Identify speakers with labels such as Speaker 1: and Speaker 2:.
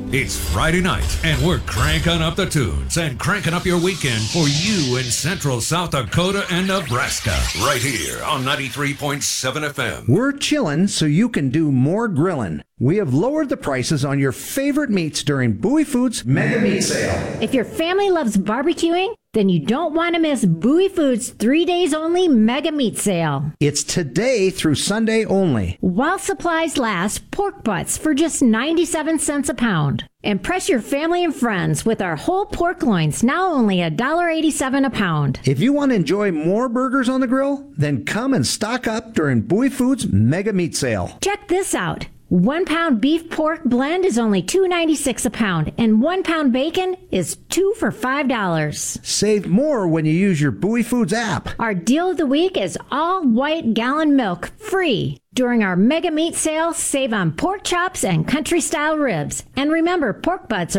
Speaker 1: It's Friday night, and we're cranking up the tunes and cranking up your weekend for you in Central South Dakota and Nebraska. Right here on 93.7 FM.
Speaker 2: We're chillin' so you can do more grillin'. We have lowered the prices on your favorite meats during Bowie Foods Mega Meat Sale.
Speaker 3: If your family loves barbecuing, then you don't want to miss Bowie Foods 3 days only Mega Meat Sale.
Speaker 2: It's today through Sunday only.
Speaker 3: While supplies last, pork butts for just 97 cents a pound. Impress your family and friends with our whole pork loins, now only $1.87 a pound.
Speaker 2: If you want to enjoy more burgers on the grill, then come and stock up during Bowie Foods Mega Meat Sale.
Speaker 3: Check this out. 1 pound beef pork blend is only $2.96 a pound, and 1 pound bacon is 2 for $5.
Speaker 2: Save more when you use your Bowie Foods app.
Speaker 3: Our deal of the week is all white gallon milk free. During our Mega Meat Sale, save on pork chops and country style ribs. And remember, pork butts are